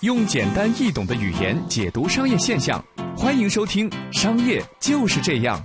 用简单易懂的语言解读商业现象，欢迎收听《商业就是这样》。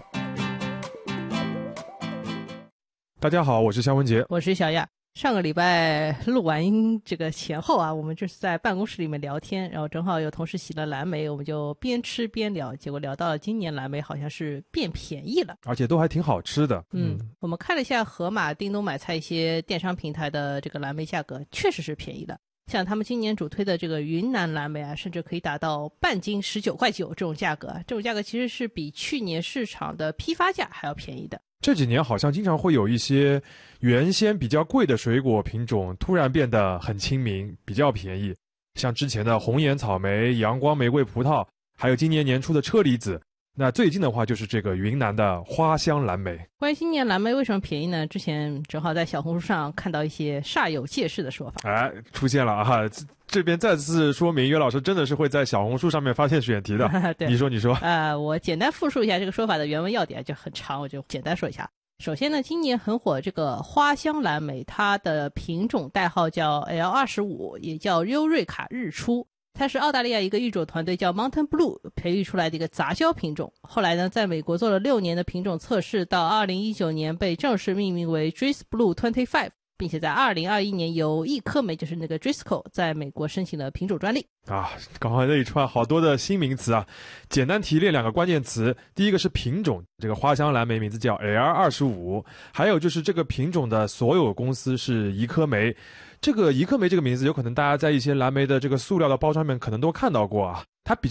大家好，我是肖文杰， 我是小亚。上个礼拜录完音这个前后啊，我们就是在办公室里面聊天，然后正好有同事洗了蓝莓，我们就边吃边聊，结果聊到了今年蓝莓好像是变便宜了， 而且都还挺好吃的。 我们看了一下盒马、叮咚买菜一些电商平台的这个蓝莓价格，确实是便宜的。像他们今年主推的这个云南蓝莓啊，甚至可以达到半斤19.9块这种价格，这种价格其实是比去年市场的批发价还要便宜的。 这几年好像经常会有一些原先比较贵的水果品种突然变得很亲民，比较便宜，像之前的红眼草莓、阳光玫瑰葡萄，还有今年年初的车厘子。那最近的话就是这个云南的花香蓝莓。 关于今年蓝莓为什么便宜呢？之前正好在小红书上看到一些煞有介事的说法。 出现了啊！这边再次说明，岳老师真的是会在小红书上面发现选题的。 对， 你说。 我简单复述一下这个说法的原文要点，就很长，我就简单说一下。首先呢，今年很火这个花香蓝莓，它的品种代号叫 L25， 也叫优瑞卡日出。它是澳大利亚一个育种团队叫 Mountain Blue 培育出来的一个杂交品种，后来呢在美国做了6年的品种测试，到2019年被正式命名为 Driss Blue 25， 并且在2021年由益科酶，就是那个 Driscoll 在美国申请了品种专利。 刚才这一串好多的新名词啊，简单提炼2个关键词。第一个是品种，这个花香蓝莓名字叫 L25， 还有就是这个品种的所有公司是益科酶。这个益科酶这个名字有可能大家在一些蓝莓的这个塑料的包装上面可能都看到过啊，它比较